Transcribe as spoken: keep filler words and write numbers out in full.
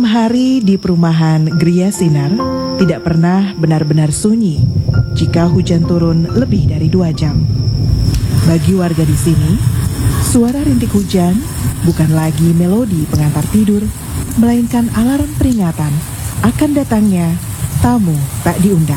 hari di perumahan Gria Sinar tidak pernah benar-benar sunyi jika hujan turun lebih dari dua jam. Bagi warga di sini, suara rintik hujan bukan lagi melodi pengantar tidur, melainkan alarm peringatan akan datangnya tamu tak diundang.